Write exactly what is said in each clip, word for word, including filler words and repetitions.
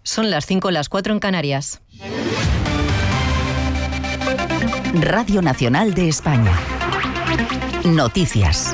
Son las cinco, las cuatro en Canarias. Radio Nacional de España. Noticias.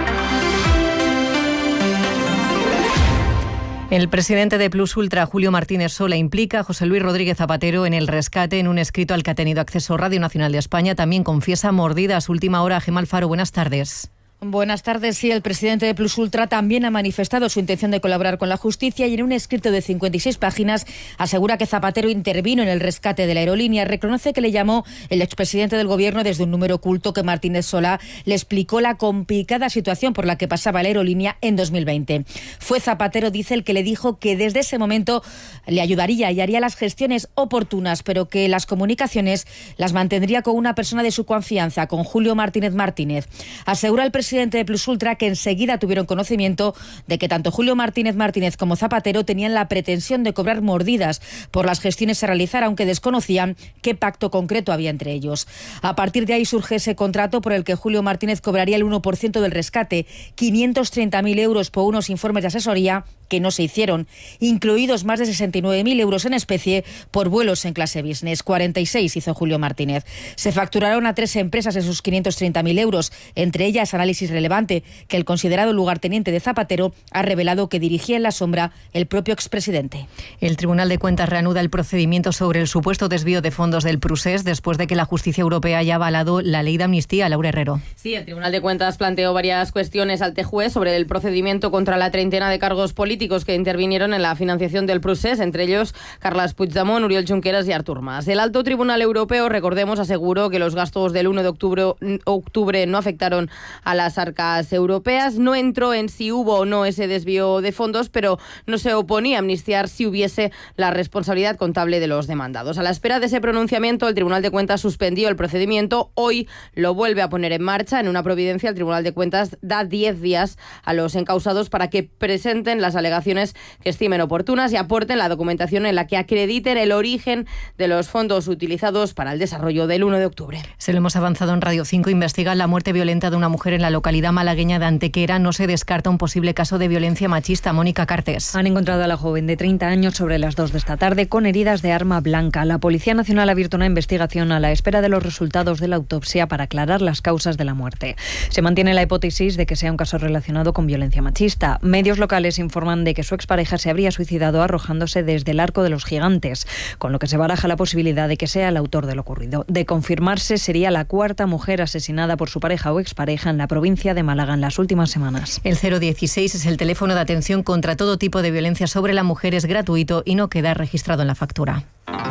El presidente de Plus Ultra, Julio Martínez Sola, implica a José Luis Rodríguez Zapatero en el rescate. En un escrito al que ha tenido acceso Radio Nacional de España, también confiesa mordidas. Última hora, Gemma Alfaro, buenas tardes. Buenas tardes. Sí, el presidente de Plus Ultra también ha manifestado su intención de colaborar con la justicia y en un escrito de cincuenta y seis páginas asegura que Zapatero intervino en el rescate de la aerolínea. Reconoce que le llamó el expresidente del gobierno desde un número oculto, que Martínez Sola le explicó la complicada situación por la que pasaba la aerolínea en dos mil veinte. Fue Zapatero, dice, el que le dijo que desde ese momento le ayudaría y haría las gestiones oportunas, pero que las comunicaciones las mantendría con una persona de su confianza, con Julio Martínez Martínez. Asegura el presidente presidente de Plus Ultra que enseguida tuvieron conocimiento de que tanto Julio Martínez Martínez como Zapatero tenían la pretensión de cobrar mordidas por las gestiones a realizar, aunque desconocían qué pacto concreto había entre ellos. A partir de ahí surge ese contrato por el que Julio Martínez cobraría el uno por ciento del rescate, quinientos treinta mil euros por unos informes de asesoría que no se hicieron, incluidos más de sesenta y nueve mil euros en especie por vuelos en clase business. cuarenta y seis hizo Julio Martínez. Se facturaron a tres empresas esos quinientos treinta mil euros, entre ellas Análisis Relevante, que el considerado lugarteniente de Zapatero ha revelado que dirigía en la sombra el propio expresidente. El Tribunal de Cuentas reanuda el procedimiento sobre el supuesto desvío de fondos del Prusés después de que la justicia europea haya avalado la ley de amnistía. Laura Herrero. Sí, el Tribunal de Cuentas planteó varias cuestiones al T J U E sobre el procedimiento contra la treintena de cargos políticos que intervinieron en la financiación del Prusés, entre ellos Carles Puigdemont, Oriol Junqueras y Artur Mas. El Alto Tribunal Europeo, recordemos, aseguró que los gastos del uno de octubre no afectaron a las arcas europeas. No entró en si hubo o no ese desvío de fondos, pero no se oponía a amnistiar si hubiese la responsabilidad contable de los demandados. A la espera de ese pronunciamiento, el Tribunal de Cuentas suspendió el procedimiento. Hoy lo vuelve a poner en marcha. En una providencia, el Tribunal de Cuentas da diez días a los encausados para que presenten las alegaciones que estimen oportunas y aporten la documentación en la que acrediten el origen de los fondos utilizados para el desarrollo del uno de octubre. Se lo hemos avanzado en Radio cinco. Investiga la muerte violenta de una mujer en la localidad malagueña de Antequera. No se descarta un posible caso de violencia machista. Mónica Cartes. Han encontrado a la joven de treinta años sobre las dos de esta tarde con heridas de arma blanca. La Policía Nacional ha abierto una investigación a la espera de los resultados de la autopsia para aclarar las causas de la muerte. Se mantiene la hipótesis de que sea un caso relacionado con violencia machista. Medios locales informan de que su expareja se habría suicidado arrojándose desde el Arco de los Gigantes, con lo que se baraja la posibilidad de que sea el autor de lo ocurrido. De confirmarse, sería la cuarta mujer asesinada por su pareja o expareja en la provincia de Málaga en las últimas semanas. El cero dieciséis es el teléfono de atención contra todo tipo de violencia sobre la mujer. Es gratuito y no queda registrado en la factura.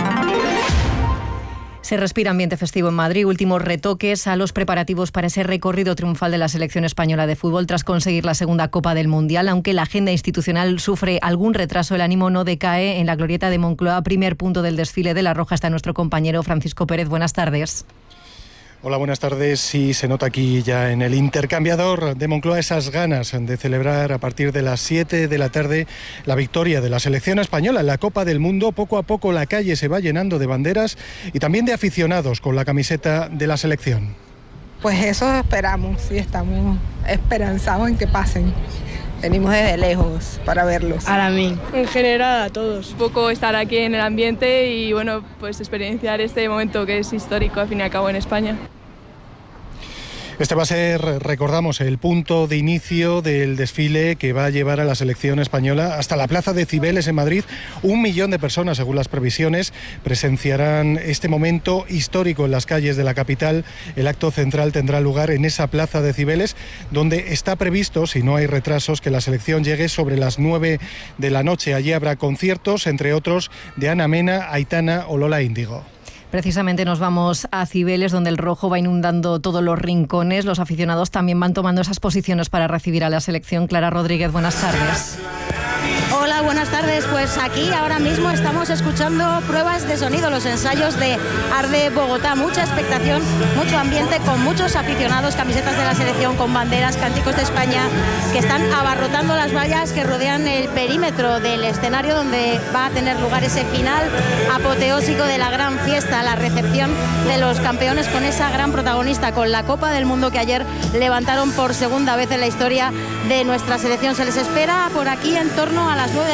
Se respira ambiente festivo en Madrid. Últimos retoques a los preparativos para ese recorrido triunfal de la selección española de fútbol tras conseguir la segunda Copa del Mundial. Aunque la agenda institucional sufre algún retraso, el ánimo no decae en la glorieta de Moncloa. Primer punto del desfile de la Roja está nuestro compañero Francisco Pérez. Buenas tardes. Hola, buenas tardes. Sí, se nota aquí ya en el intercambiador de Moncloa esas ganas de celebrar a partir de las siete de la tarde la victoria de la selección española en la Copa del Mundo. Poco a poco la calle se va llenando de banderas y también de aficionados con la camiseta de la selección. Pues eso esperamos, sí, estamos esperanzados en que pasen. Venimos desde lejos para verlos. A mí. En general a todos. Un poco estar aquí en el ambiente y bueno, pues experienciar este momento que es histórico al fin y al cabo en España. Este va a ser, recordamos, el punto de inicio del desfile que va a llevar a la selección española hasta la Plaza de Cibeles en Madrid. Un millón de personas, según las previsiones, presenciarán este momento histórico en las calles de la capital. El acto central tendrá lugar en esa Plaza de Cibeles, donde está previsto, si no hay retrasos, que la selección llegue sobre las nueve de la noche. Allí habrá conciertos, entre otros, de Ana Mena, Aitana o Lola Índigo. Precisamente nos vamos a Cibeles, donde el rojo va inundando todos los rincones. Los aficionados también van tomando esas posiciones para recibir a la selección. Clara Rodríguez, buenas tardes. Hola, buenas tardes. Pues aquí ahora mismo estamos escuchando pruebas de sonido, los ensayos de Arde Bogotá. Mucha expectación, mucho ambiente, con muchos aficionados, camisetas de la selección, con banderas, cánticos de España, que están abarrotando las vallas que rodean el perímetro del escenario donde va a tener lugar ese final apoteósico de la gran fiesta, la recepción de los campeones con esa gran protagonista, con la Copa del Mundo que ayer levantaron por segunda vez en la historia de nuestra selección. Se les espera por aquí en torno a las nueve de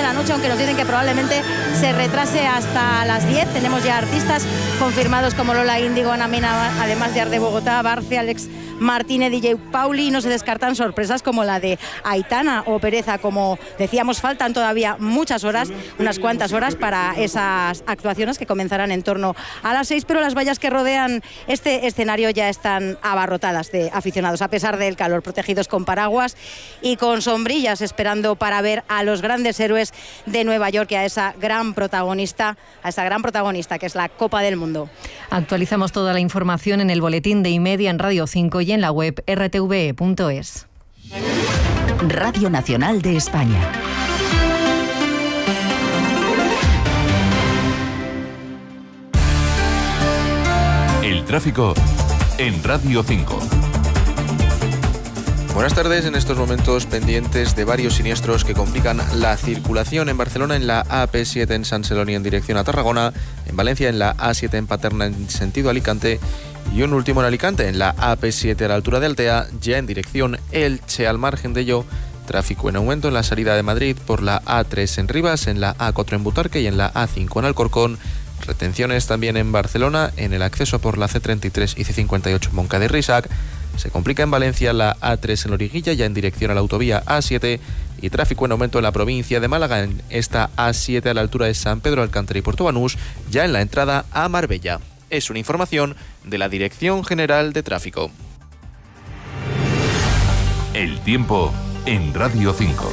la noche, aunque nos dicen que probablemente se retrase hasta las diez. Tenemos ya artistas confirmados como Lola Índigo, Ana Mena, además de Arde Bogotá, Barce, Alex Martínez, D J Pauli. No se descartan sorpresas como la de Aitana o Pereza. Como decíamos, faltan todavía muchas horas, unas cuantas horas para esas actuaciones que comenzarán en torno a las seis, pero las vallas que rodean este escenario ya están abarrotadas de aficionados, a pesar del calor, protegidos con paraguas y con sombrillas, esperando para ver a los grandes héroes de Nueva York y a esa gran protagonista, a esa gran protagonista que es la Copa del Mundo. Actualizamos toda la información en el boletín de Imedia en Radio cinco y en la web erre te ve punto es. Radio Nacional de España. El tráfico en Radio cinco. Buenas tardes. En estos momentos pendientes de varios siniestros que complican la circulación en Barcelona, en la A P siete en Sant Celoni en dirección a Tarragona, en Valencia en la A siete en Paterna en sentido Alicante y un último en Alicante en la A P siete a la altura de Altea, ya en dirección Elche. Al margen de ello, tráfico en aumento en la salida de Madrid por la A tres en Rivas, en la A cuatro en Butarque y en la A cinco en Alcorcón. Retenciones también en Barcelona en el acceso por la C treinta y tres y C cincuenta y ocho en Moncada y Risac. Se complica en Valencia la A tres en Loriguilla, ya en dirección a la autovía A siete, y tráfico en aumento en la provincia de Málaga en esta A siete a la altura de San Pedro Alcántara y Puerto Banús, ya en la entrada a Marbella. Es una información de la Dirección General de Tráfico. El tiempo en Radio cinco.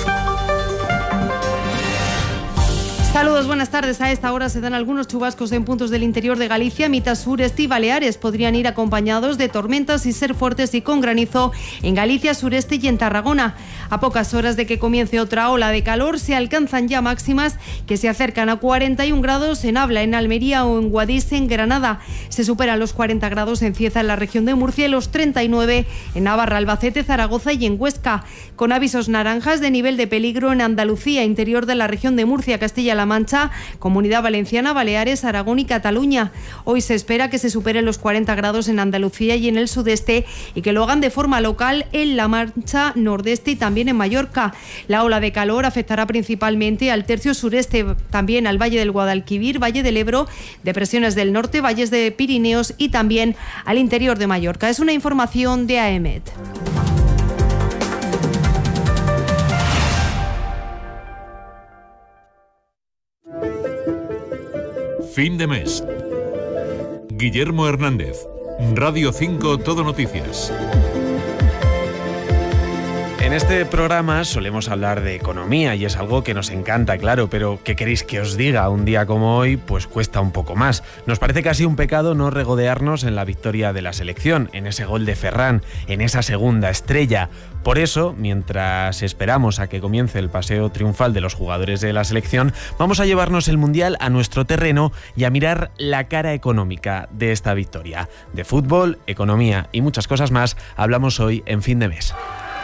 Saludos, buenas tardes. A esta hora se dan algunos chubascos en puntos del interior de Galicia, mitad sur, este y Baleares. Podrían ir acompañados de tormentas y ser fuertes y con granizo en Galicia, sureste y en Tarragona. A pocas horas de que comience otra ola de calor, se alcanzan ya máximas que se acercan a cuarenta y un grados en Abla, en Almería o en Guadix, en Granada. Se superan los cuarenta grados en Cieza, en la región de Murcia, y los treinta y nueve en Navarra, Albacete, Zaragoza y en Huesca. Con avisos naranjas de nivel de peligro en Andalucía, interior de la región de Murcia, Castilla-La Mancha, Comunidad Valenciana, Baleares, Aragón y Cataluña. Hoy se espera que se superen los cuarenta grados en Andalucía y en el sudeste, y que lo hagan de forma local en La Mancha, nordeste y también en Mallorca. La ola de calor afectará principalmente al tercio sureste, también al Valle del Guadalquivir, Valle del Ebro, depresiones del norte, valles de Pirineos y también al interior de Mallorca. Es una información de A E M E T. Fin de mes. Guillermo Hernández, Radio cinco Todo Noticias. En este programa solemos hablar de economía y es algo que nos encanta, claro, pero ¿qué queréis que os diga? Un día como hoy, pues cuesta un poco más. Nos parece casi un pecado no regodearnos en la victoria de la selección, en ese gol de Ferran, en esa segunda estrella. Por eso, mientras esperamos a que comience el paseo triunfal de los jugadores de la selección, vamos a llevarnos el Mundial a nuestro terreno y a mirar la cara económica de esta victoria. De fútbol, economía y muchas cosas más hablamos hoy en Fin de Mes.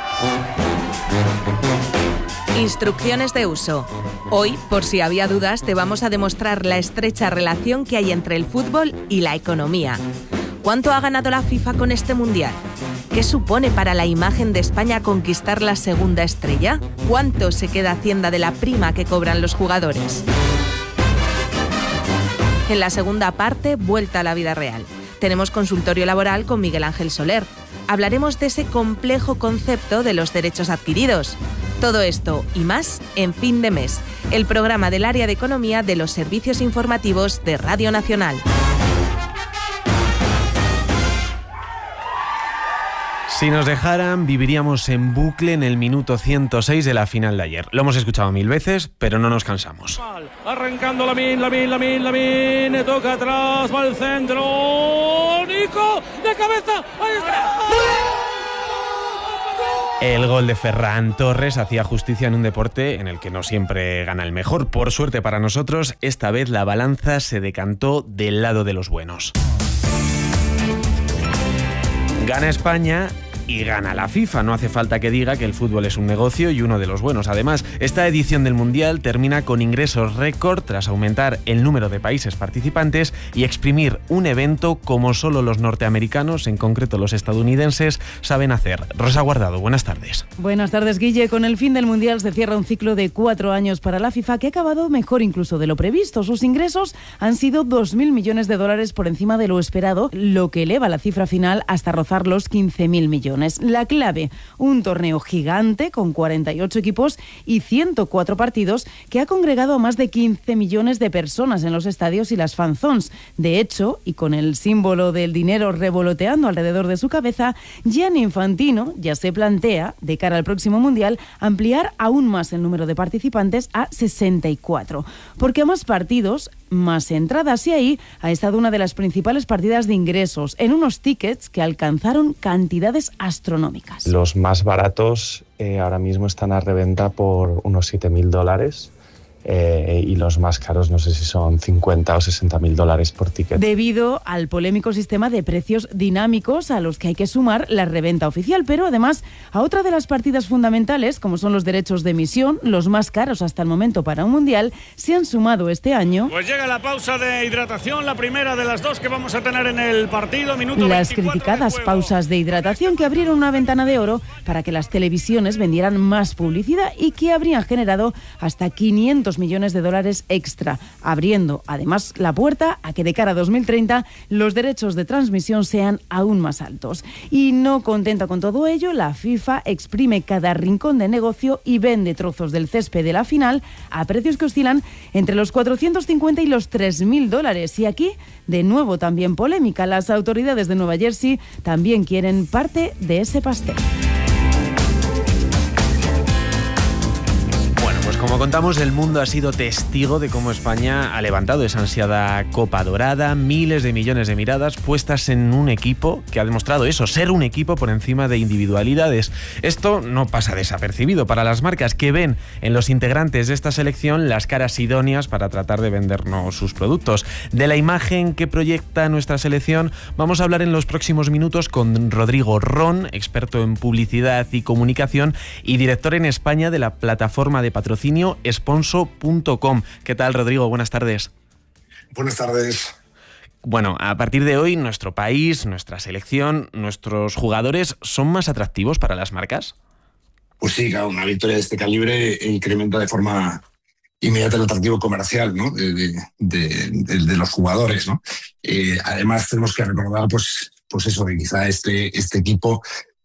Instrucciones de uso. Hoy, por si había dudas, te vamos a demostrar la estrecha relación que hay entre el fútbol y la economía. ¿Cuánto ha ganado la FIFA con este Mundial? ¿Qué supone para la imagen de España conquistar la segunda estrella? ¿Cuánto se queda Hacienda de la prima que cobran los jugadores? En la segunda parte, vuelta a la vida real. Tenemos consultorio laboral con Miguel Ángel Soler. Hablaremos de ese complejo concepto de los derechos adquiridos. Todo esto y más en Fin de Mes, el programa del área de economía de los servicios informativos de Radio Nacional. Si nos dejaran, viviríamos en bucle en el minuto ciento seis de la final de ayer. Lo hemos escuchado mil veces, pero no nos cansamos. Arrancando Lamine, Lamine, Lamine, Lamine, toca atrás, va al centro, Nico, de cabeza, ahí está. El gol de Ferran Torres hacía justicia en un deporte en el que no siempre gana el mejor. Por suerte para nosotros, esta vez la balanza se decantó del lado de los buenos. Gana España y gana la FIFA. No hace falta que diga que el fútbol es un negocio y uno de los buenos. Además, esta edición del Mundial termina con ingresos récord tras aumentar el número de países participantes y exprimir un evento como solo los norteamericanos, en concreto los estadounidenses, saben hacer. Rosa Guardado, buenas tardes. Buenas tardes, Guille. Con el fin del Mundial se cierra un ciclo de cuatro años para la FIFA que ha acabado mejor incluso de lo previsto. Sus ingresos han sido dos mil millones de dólares por encima de lo esperado, lo que eleva la cifra final hasta rozar los quince mil millones. La clave, un torneo gigante con cuarenta y ocho equipos y ciento cuatro partidos que ha congregado a más de quince millones de personas en los estadios y las fanzones. De hecho, y con el símbolo del dinero revoloteando alrededor de su cabeza, Gianni Infantino ya se plantea, de cara al próximo Mundial, ampliar aún más el número de participantes a sesenta y cuatro. Porque a más partidos, más entradas, y ahí ha estado una de las principales partidas de ingresos, en unos tickets que alcanzaron cantidades astronómicas. Los más baratos eh, ahora mismo están a reventa por unos siete mil dólares. Eh, y los más caros no sé si son cincuenta o sesenta mil dólares por ticket. Debido al polémico sistema de precios dinámicos a los que hay que sumar la reventa oficial, pero además a otra de las partidas fundamentales, como son los derechos de emisión, los más caros hasta el momento para un mundial, se han sumado este año. Pues llega la pausa de hidratación, la primera de las dos que vamos a tener en el partido. Minuto las criticadas pausas de hidratación que abrieron una ventana de oro para que las televisiones vendieran más publicidad y que habrían generado hasta quinientos millones de dólares extra, abriendo además la puerta a que de cara a dos mil treinta los derechos de transmisión sean aún más altos. Y no contenta con todo ello, la FIFA exprime cada rincón de negocio y vende trozos del césped de la final a precios que oscilan entre los cuatrocientos cincuenta y los tres mil dólares. Y aquí, de nuevo, también polémica. Las autoridades de Nueva Jersey también quieren parte de ese pastel. Como contamos, el mundo ha sido testigo de cómo España ha levantado esa ansiada Copa Dorada, miles de millones de miradas puestas en un equipo que ha demostrado eso, ser un equipo por encima de individualidades. Esto no pasa desapercibido para las marcas que ven en los integrantes de esta selección las caras idóneas para tratar de vendernos sus productos. De la imagen que proyecta nuestra selección vamos a hablar en los próximos minutos con Rodrigo Ron, experto en publicidad y comunicación y director en España de la plataforma de patrocinio Sponso punto com. ¿Qué tal, Rodrigo? Buenas tardes. Buenas tardes. Bueno, a partir de hoy, nuestro país, nuestra selección, nuestros jugadores, ¿son más atractivos para las marcas? Pues sí, claro, una victoria de este calibre incrementa de forma inmediata el atractivo comercial, ¿no? de, de, de, de los jugadores, ¿no? Eh, además, tenemos que recordar, pues, pues eso, que quizá este, este equipo...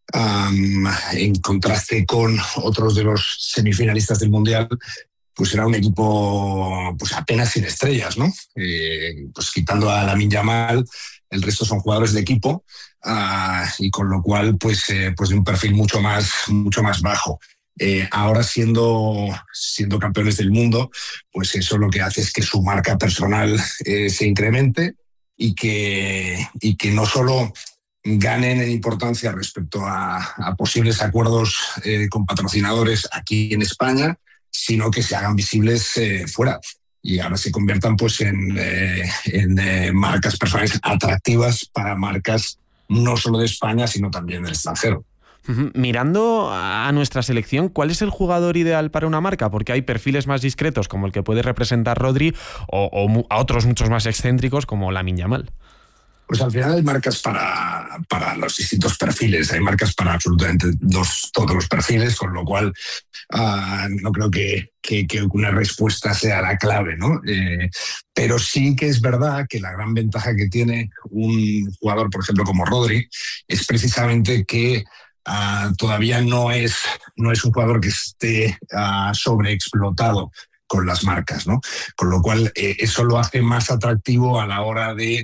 Um, en contraste con otros de los semifinalistas del Mundial, pues era un equipo pues apenas sin estrellas, ¿no? Eh, pues quitando a Lamine Yamal, el resto son jugadores de equipo uh, y con lo cual pues, eh, pues de un perfil mucho más, mucho más bajo. Eh, ahora siendo, siendo campeones del mundo, pues eso lo que hace es que su marca personal eh, se incremente y que, y que no solo ganen en importancia respecto a, a posibles acuerdos eh, con patrocinadores aquí en España, sino que se hagan visibles eh, fuera y ahora se conviertan pues en, eh, en eh, marcas personales atractivas para marcas no solo de España, sino también del extranjero. Mirando a nuestra selección, ¿cuál es el jugador ideal para una marca? Porque hay perfiles más discretos como el que puede representar Rodri o, o a otros muchos más excéntricos como Lamine Yamal. Pues al final hay marcas para, para los distintos perfiles, hay marcas para absolutamente dos, todos los perfiles, con lo cual uh, no creo que, que, que una respuesta sea la clave, ¿no? Eh, pero sí que es verdad que la gran ventaja que tiene un jugador, por ejemplo, como Rodri, es precisamente que uh, todavía no es, no es un jugador que esté uh, sobreexplotado con las marcas, ¿no? Con lo cual eh, eso lo hace más atractivo a la hora de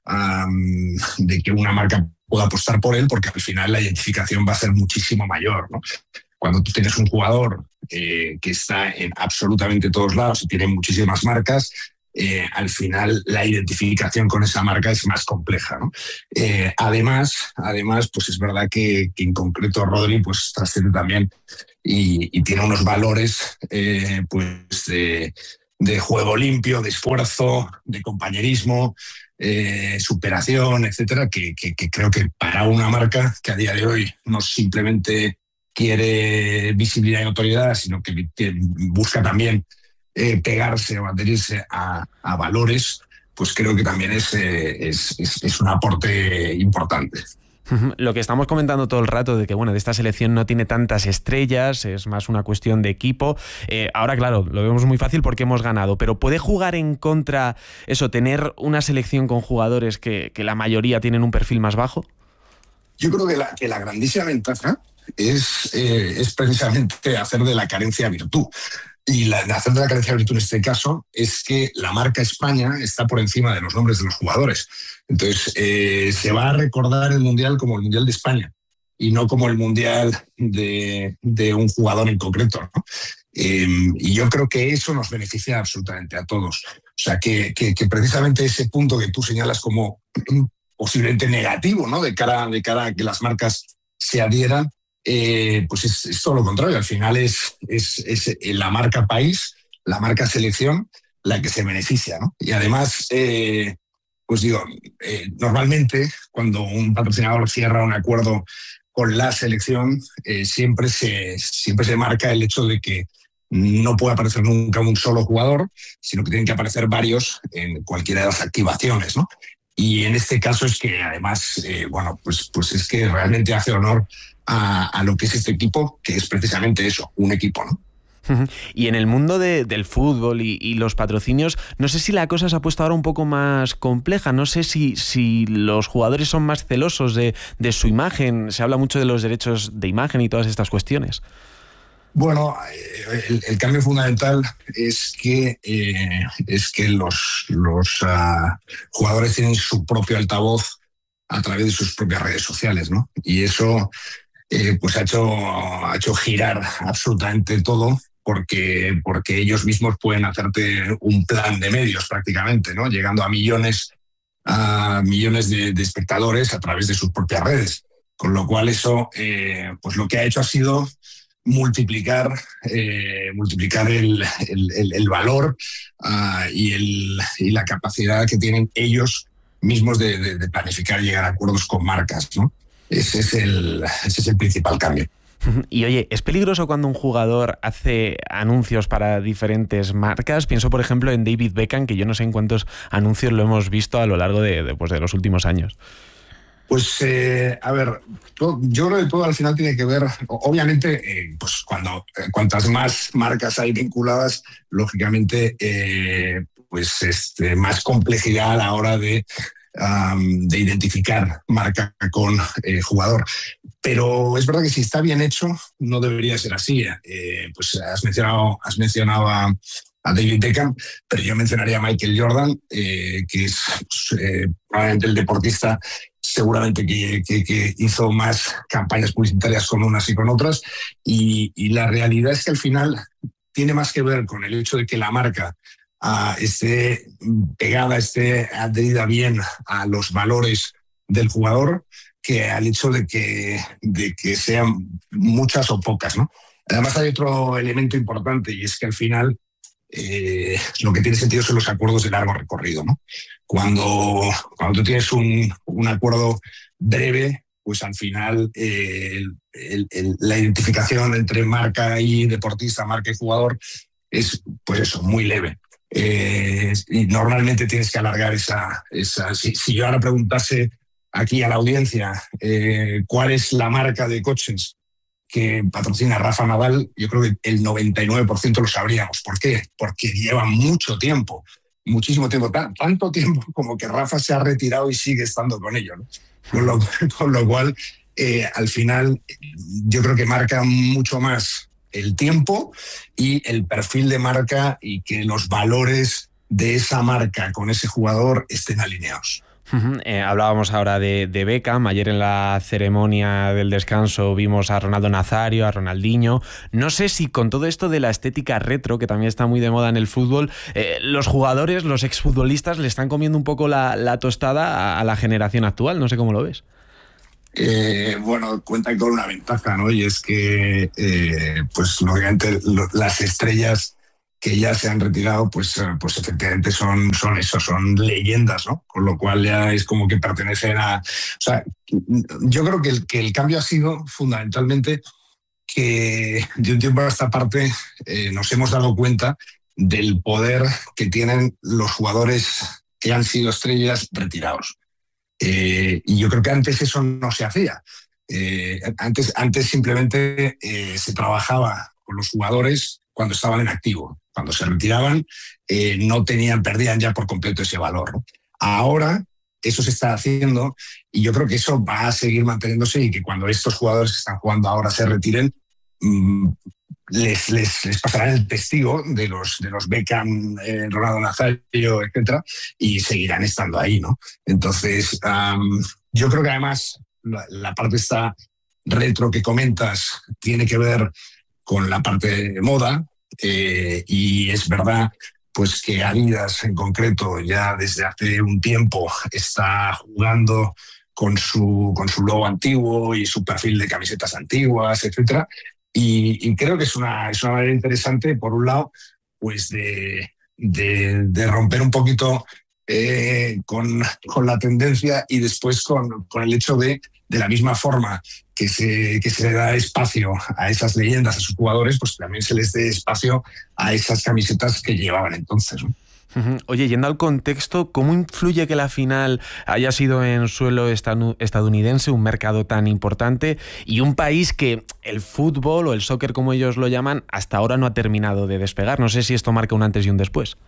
Um, de que una marca pueda apostar por él, porque al final la identificación va a ser muchísimo mayor, ¿no? Cuando tú tienes un jugador eh, que está en absolutamente todos lados y tiene muchísimas marcas, eh, al final la identificación con esa marca es más compleja, ¿no? Eh, además, además, pues es verdad que, que en concreto Rodri pues trasciende también y, y tiene unos valores eh, pues de, de juego limpio, de esfuerzo, de compañerismo, eh, superación, etcétera, que, que, que creo que para una marca que a día de hoy no simplemente quiere visibilidad y notoriedad, sino que, que busca también eh, pegarse o adherirse a, a valores, pues creo que también es, eh, es, es, es un aporte importante. Lo que estamos comentando todo el rato de que, bueno, de esta selección no tiene tantas estrellas, es más una cuestión de equipo. Eh, ahora, claro, lo vemos muy fácil porque hemos ganado, pero ¿puede jugar en contra eso, tener una selección con jugadores que, que la mayoría tienen un perfil más bajo? Yo creo que la, que la grandísima ventaja es, eh, es precisamente hacer de la carencia virtud. Y la, hacer de la carencia virtud en este caso es que la marca España está por encima de los nombres de los jugadores. Entonces, eh, se va a recordar el Mundial como el Mundial de España y no como el Mundial de, de un jugador en concreto, ¿no? Eh, y yo creo que eso nos beneficia absolutamente a todos. O sea, que, que, que precisamente ese punto que tú señalas como posiblemente negativo, ¿no? De cara, de cara a que las marcas se adhieran, Eh, pues es, es todo lo contrario. Al final es, es, es la marca país, la marca selección, la que se beneficia, ¿no? Y además, eh, pues digo, eh, normalmente cuando un patrocinador cierra un acuerdo con la selección, eh, siempre, se, siempre se marca el hecho de que no puede aparecer nunca un solo jugador, sino que tienen que aparecer varios en cualquiera de las activaciones, ¿no? Y en este caso es que además, eh, bueno, pues, pues es que realmente hace honor A, a lo que es este equipo, que es precisamente eso, un equipo, ¿no? Y en el mundo de, del fútbol y, y los patrocinios, no sé si la cosa se ha puesto ahora un poco más compleja, no sé si, si los jugadores son más celosos de, de su imagen, se habla mucho de los derechos de imagen y todas estas cuestiones. Bueno, el, el cambio fundamental es que, eh, es que los, los uh, jugadores tienen su propio altavoz a través de sus propias redes sociales, ¿no? Y eso eh, pues ha hecho, ha hecho girar absolutamente todo, porque, porque ellos mismos pueden hacerte un plan de medios prácticamente, ¿no? Llegando a millones, a millones de, de espectadores a través de sus propias redes. Con lo cual eso eh, pues lo que ha hecho ha sido multiplicar, eh, multiplicar el, el, el, el valor uh, y, el, y la capacidad que tienen ellos mismos de, de, de planificar y llegar a acuerdos con marcas, ¿no? Ese es el, ese es el principal cambio. Y oye, ¿es peligroso cuando un jugador hace anuncios para diferentes marcas? Pienso, por ejemplo, en David Beckham, que yo no sé en cuántos anuncios lo hemos visto a lo largo de, de, pues, de los últimos años. Pues, eh, a ver, todo, yo creo que todo al final tiene que ver, obviamente, eh, pues cuando eh, cuantas más marcas hay vinculadas, lógicamente, eh, pues este, más complejidad a la hora de, um, de identificar marca con eh, jugador. Pero es verdad que si está bien hecho, no debería ser así. Eh, pues has mencionado, has mencionado a, a David Beckham, pero yo mencionaría a Michael Jordan, eh, que es pues, eh, probablemente el deportista seguramente que, que, que hizo más campañas publicitarias con unas y con otras, y, y la realidad es que al final tiene más que ver con el hecho de que la marca uh, esté pegada, esté adherida bien a los valores del jugador, que al hecho de que, de que sean muchas o pocas, ¿no? Además hay otro elemento importante, y es que al final eh, lo que tiene sentido son los acuerdos de largo recorrido, ¿no? Cuando, cuando tú tienes un, un acuerdo breve, pues al final eh, el, el, la identificación entre marca y deportista, marca y jugador es, pues eso, muy leve. Eh, y normalmente tienes que alargar esa... esa si, si yo ahora preguntase aquí a la audiencia eh, cuál es la marca de coches que patrocina Rafa Nadal, yo creo que el noventa y nueve por ciento lo sabríamos. ¿Por qué? Porque lleva mucho tiempo, muchísimo tiempo, tanto tiempo como que Rafa se ha retirado y sigue estando con ello, ¿no? Con lo, con lo cual, eh, al final, yo creo que marca mucho más el tiempo y el perfil de marca, y que los valores de esa marca con ese jugador estén alineados. Uh-huh. Eh, hablábamos ahora de, de Beckham. Ayer en la ceremonia del descanso vimos a Ronaldo Nazario, a Ronaldinho. No sé si con todo esto de la estética retro, que también está muy de moda en el fútbol, eh, los jugadores, los exfutbolistas le están comiendo un poco la, la tostada a, a la generación actual. No sé cómo lo ves. Eh, bueno, cuentan con una ventaja, ¿no? Y es que, eh, pues lógicamente, lo, las estrellas que ya se han retirado, pues, pues efectivamente son, son eso, son leyendas, ¿no? Con lo cual ya es como que pertenecen a... O sea, yo creo que el, que el cambio ha sido fundamentalmente que de un tiempo a esta parte eh, nos hemos dado cuenta del poder que tienen los jugadores que han sido estrellas retirados. Eh, y yo creo que antes eso no se hacía. Eh, antes, antes simplemente eh, se trabajaba con los jugadores cuando estaban en activo. Cuando se retiraban, eh, no tenían, perdían ya por completo ese valor, ¿no? Ahora eso se está haciendo y yo creo que eso va a seguir manteniéndose y que cuando estos jugadores que están jugando ahora se retiren, mmm, les, les, les pasarán el testigo de los, de los Beckham, eh, Ronaldo Nazario, etcétera, y seguirán estando ahí, ¿no? Entonces, um, yo creo que además la, la parte esta retro que comentas tiene que ver con la parte de moda, eh, y es verdad pues que Adidas en concreto ya desde hace un tiempo está jugando con su, con su logo antiguo y su perfil de camisetas antiguas, etcétera. Y, y creo que es una, es una manera interesante, por un lado, pues de, de, de romper un poquito eh, con, con la tendencia y después con, con el hecho de, de la misma forma que se, que se le da espacio a esas leyendas, a sus jugadores, pues también se les dé espacio a esas camisetas que llevaban entonces, ¿no? Oye, yendo al contexto, ¿cómo influye que la final haya sido en suelo estadounidense, un mercado tan importante y un país que el fútbol o el soccer, como ellos lo llaman, hasta ahora no ha terminado de despegar? No sé si esto marca un antes y un después.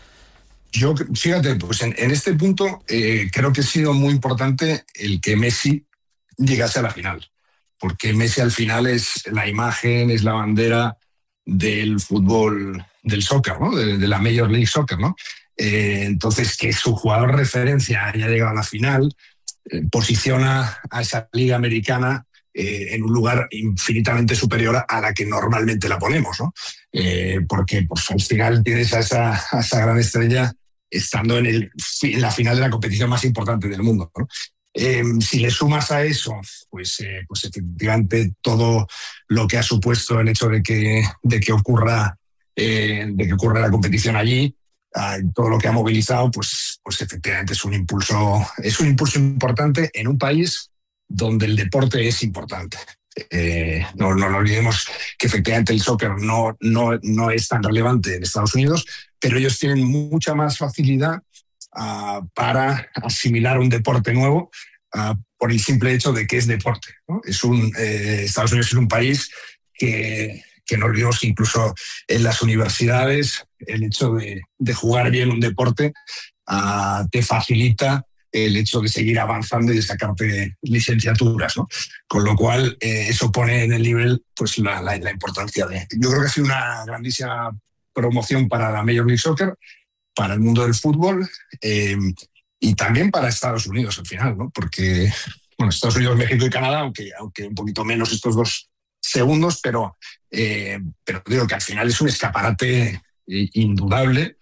Yo, fíjate, pues en, en este punto eh, creo que ha sido muy importante el que Messi llegase a la final, porque Messi al final es la imagen, es la bandera del fútbol, del soccer, ¿no? De, de la Major League Soccer, ¿no? Eh, entonces, que su jugador referencia haya llegado a la final eh, posiciona a esa liga americana eh, en un lugar infinitamente superior a la que normalmente la ponemos, ¿no? Eh, porque pues, al final tienes a esa, a esa gran estrella estando en, el, en la final de la competición más importante del mundo, ¿no? Eh, si le sumas a eso, pues, eh, pues efectivamente todo lo que ha supuesto el hecho de que, de que ocurra eh, de que ocurra la competición allí, eh, todo lo que ha movilizado, pues, pues efectivamente es un impulso, es un impulso importante en un país donde el deporte es importante. Eh, no, no, no olvidemos que efectivamente el soccer no, no, no es tan relevante en Estados Unidos, pero ellos tienen mucha más facilidad uh, para asimilar un deporte nuevo uh, por el simple hecho de que es deporte, ¿no? Es un, eh, Estados Unidos es un país que, que no olvidemos que incluso en las universidades el hecho de, de jugar bien un deporte uh, te facilita el hecho de seguir avanzando y de sacarte licenciaturas, ¿no? Con lo cual, eh, eso pone en el nivel pues, la, la, la importancia de... Yo creo que ha sido una grandísima promoción para la Major League Soccer, para el mundo del fútbol eh, y también para Estados Unidos al final, ¿no? Porque, bueno, Estados Unidos, México y Canadá, aunque, aunque un poquito menos estos dos segundos, pero, eh, pero digo que al final es un escaparate indudable.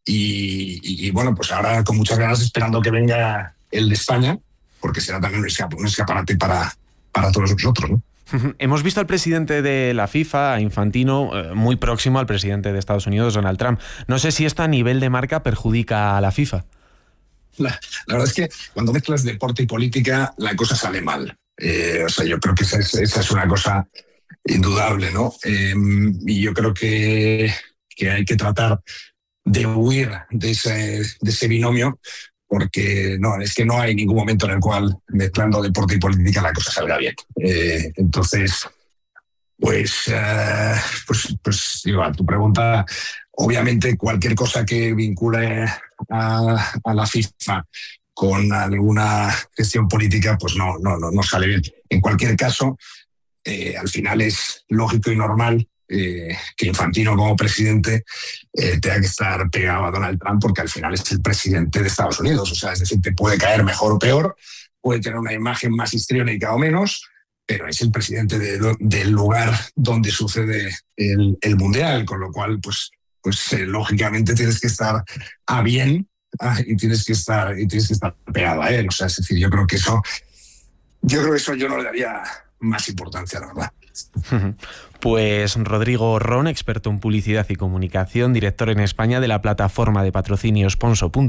Y, y, y bueno, pues ahora con muchas ganas esperando que venga el de España, porque será también un, escap- un escaparate para, para todos nosotros, ¿no? Hemos visto al presidente de la FIFA, a Infantino, eh, muy próximo al presidente de Estados Unidos, Donald Trump. No sé si esto a nivel de marca perjudica a la FIFA. La, la verdad es que cuando mezclas deporte y política, la cosa sale mal. Eh, o sea, yo creo que esa es, esa es una cosa indudable, ¿no? Eh, y yo creo que, que hay que tratar de huir de ese, de ese binomio, porque no, es que no hay ningún momento en el cual mezclando deporte y política la cosa salga bien. Eh, entonces, pues, uh, pues, pues digo, a tu pregunta, obviamente cualquier cosa que vincule a, a la FIFA con alguna gestión política, pues no, no, no, no sale bien. En cualquier caso, eh, al final es lógico y normal Eh, que Infantino como presidente eh, tenga que estar pegado a Donald Trump, porque al final es el presidente de Estados Unidos. O sea, es decir, te puede caer mejor o peor, puede tener una imagen más histriónica o menos, pero es el presidente de, de, del lugar donde sucede el, el Mundial, con lo cual, pues, pues eh, lógicamente tienes que estar a bien ah, y, tienes que estar, y tienes que estar pegado a él. O sea, es decir, yo creo que eso, yo creo que eso yo no le daría más importancia, la verdad. Pues Rodrigo Ron, experto en publicidad y comunicación, director en España de la plataforma de patrocinio Sponso punto com.